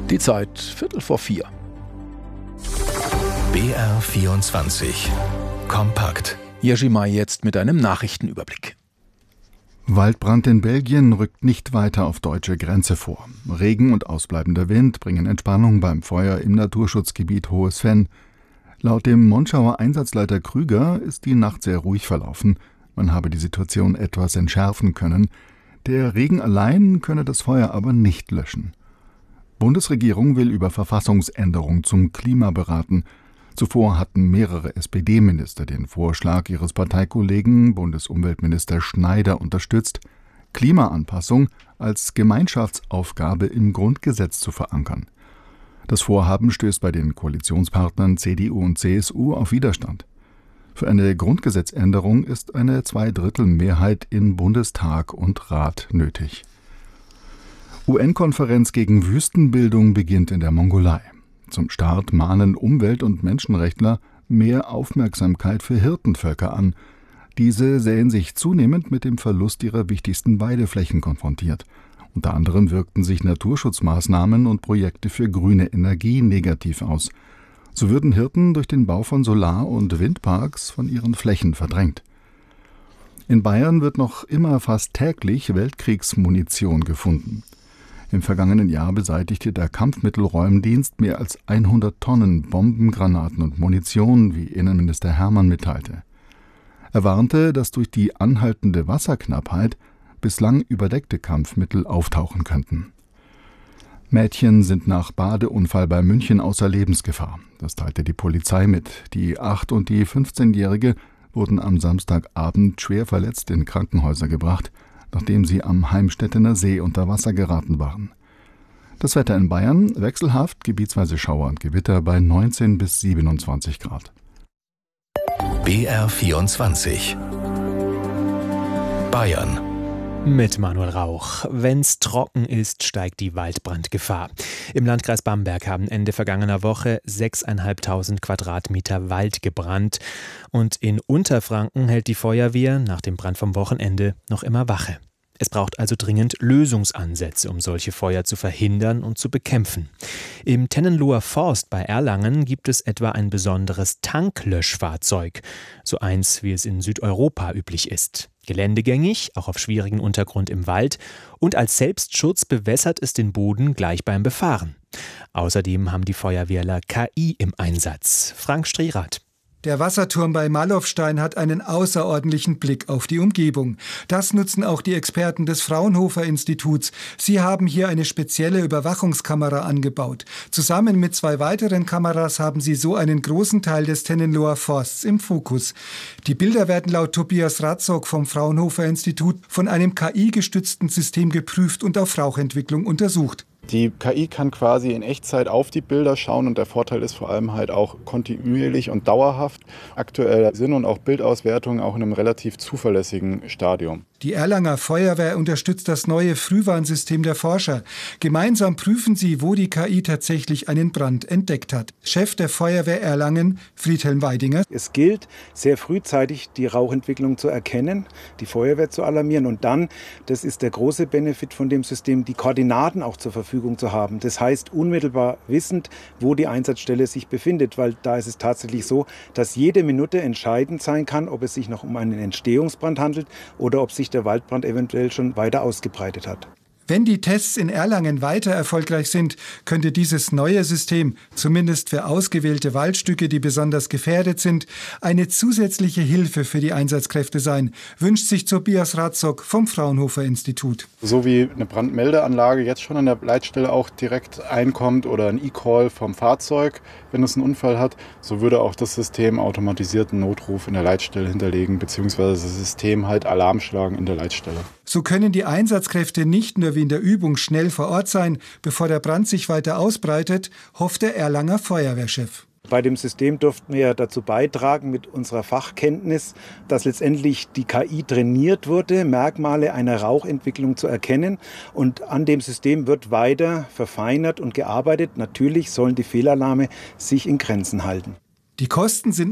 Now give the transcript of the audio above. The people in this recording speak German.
Die Zeit 3:45. BR24 Kompakt. Jerzy May jetzt mit einem Nachrichtenüberblick. Waldbrand in Belgien rückt nicht weiter auf deutsche Grenze vor. Regen und ausbleibender Wind bringen Entspannung beim Feuer im Naturschutzgebiet Hohes Venn. Laut dem Monschauer Einsatzleiter Krüger ist die Nacht sehr ruhig verlaufen. Man habe die Situation etwas entschärfen können. Der Regen allein könne das Feuer aber nicht löschen. Bundesregierung will über Verfassungsänderung zum Klima beraten. Zuvor hatten mehrere SPD-Minister den Vorschlag ihres Parteikollegen Bundesumweltminister Schneider unterstützt, Klimaanpassung als Gemeinschaftsaufgabe im Grundgesetz zu verankern. Das Vorhaben stößt bei den Koalitionspartnern CDU und CSU auf Widerstand. Für eine Grundgesetzänderung ist eine Zweidrittelmehrheit in Bundestag und Rat nötig. UN-Konferenz gegen Wüstenbildung beginnt in der Mongolei. Zum Start mahnen Umwelt- und Menschenrechtler mehr Aufmerksamkeit für Hirtenvölker an. Diese sähen sich zunehmend mit dem Verlust ihrer wichtigsten Weideflächen konfrontiert. Unter anderem wirkten sich Naturschutzmaßnahmen und Projekte für grüne Energie negativ aus. So würden Hirten durch den Bau von Solar- und Windparks von ihren Flächen verdrängt. In Bayern wird noch immer fast täglich Weltkriegsmunition gefunden. Im vergangenen Jahr beseitigte der Kampfmittelräumdienst mehr als 100 Tonnen Bomben, Granaten und Munition, wie Innenminister Hermann mitteilte. Er warnte, dass durch die anhaltende Wasserknappheit bislang überdeckte Kampfmittel auftauchen könnten. Mädchen sind nach Badeunfall bei München außer Lebensgefahr. Das teilte die Polizei mit. Die 8- und die 15-Jährige wurden am Samstagabend schwer verletzt in Krankenhäuser gebracht, nachdem sie am Heimstettener See unter Wasser geraten waren. Das Wetter in Bayern wechselhaft, gebietsweise Schauer und Gewitter bei 19 bis 27 Grad. BR24 Bayern. Mit Manuel Rauch. Wenn's trocken ist, steigt die Waldbrandgefahr. Im Landkreis Bamberg haben Ende vergangener Woche 6.500 Quadratmeter Wald gebrannt. Und in Unterfranken hält die Feuerwehr nach dem Brand vom Wochenende noch immer Wache. Es braucht also dringend Lösungsansätze, um solche Feuer zu verhindern und zu bekämpfen. Im Tennenloher Forst bei Erlangen gibt es etwa ein besonderes Tanklöschfahrzeug, so eins, wie es in Südeuropa üblich ist. Geländegängig, auch auf schwierigen Untergrund im Wald, und als Selbstschutz bewässert es den Boden gleich beim Befahren. Außerdem haben die Feuerwehrler KI im Einsatz. Frank Strierath. Der Wasserturm bei Malofstein hat einen außerordentlichen Blick auf die Umgebung. Das nutzen auch die Experten des Fraunhofer Instituts. Sie haben hier eine spezielle Überwachungskamera angebaut. Zusammen mit 2 weiteren Kameras haben sie so einen großen Teil des Tennenloher Forsts im Fokus. Die Bilder werden laut Tobias Ratzok vom Fraunhofer Institut von einem KI-gestützten System geprüft und auf Rauchentwicklung untersucht. Die KI kann quasi in Echtzeit auf die Bilder schauen und der Vorteil ist vor allem halt auch kontinuierlich und dauerhaft. Aktuell Sinn- und auch Bildauswertung auch in einem relativ zuverlässigen Stadium. Die Erlanger Feuerwehr unterstützt das neue Frühwarnsystem der Forscher. Gemeinsam prüfen sie, wo die KI tatsächlich einen Brand entdeckt hat. Chef der Feuerwehr Erlangen, Friedhelm Weidinger. Es gilt, sehr frühzeitig die Rauchentwicklung zu erkennen, die Feuerwehr zu alarmieren und dann, das ist der große Benefit von dem System, die Koordinaten auch zur Verfügung zu haben. Das heißt, unmittelbar wissend, wo die Einsatzstelle sich befindet, weil da ist es tatsächlich so, dass jede Minute entscheidend sein kann, ob es sich noch um einen Entstehungsbrand handelt oder ob sich der Waldbrand eventuell schon weiter ausgebreitet hat. Wenn die Tests in Erlangen weiter erfolgreich sind, könnte dieses neue System, zumindest für ausgewählte Waldstücke, die besonders gefährdet sind, eine zusätzliche Hilfe für die Einsatzkräfte sein, wünscht sich Tobias Ratzok vom Fraunhofer Institut. So wie eine Brandmeldeanlage jetzt schon an der Leitstelle auch direkt einkommt oder ein E-Call vom Fahrzeug, wenn es einen Unfall hat, so würde auch das System automatisierten Notruf in der Leitstelle hinterlegen, beziehungsweise das System halt Alarm schlagen in der Leitstelle. So können die Einsatzkräfte nicht nur wie in der Übung schnell vor Ort sein, bevor der Brand sich weiter ausbreitet, hofft der Erlanger Feuerwehrchef. Bei dem System durften wir dazu beitragen mit unserer Fachkenntnis, dass letztendlich die KI trainiert wurde, Merkmale einer Rauchentwicklung zu erkennen. Und an dem System wird weiter verfeinert und gearbeitet. Natürlich sollen die Fehlalarme sich in Grenzen halten. Die Kosten sind